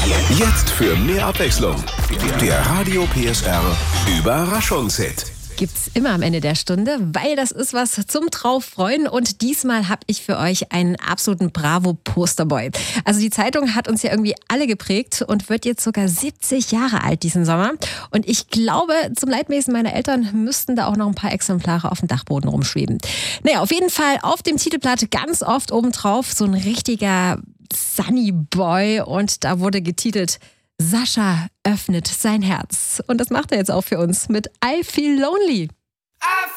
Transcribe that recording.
Jetzt für mehr Abwechslung. Der Radio PSR Überraschungshit. Gibt's immer am Ende der Stunde, weil das ist was zum Drauffreuen. Und diesmal habe ich für euch einen absoluten Bravo-Posterboy. Also die Zeitung hat uns ja irgendwie alle geprägt und wird jetzt sogar 70 Jahre alt diesen Sommer. Und ich glaube, zum Leidwesen meiner Eltern müssten da auch noch ein paar Exemplare auf dem Dachboden rumschweben. Naja, auf jeden Fall auf dem Titelblatt ganz oft obendrauf so ein richtiger Sunny Boy. Und da wurde getitelt: Sascha öffnet sein Herz. Und das macht er jetzt auch für uns mit I Feel Lonely.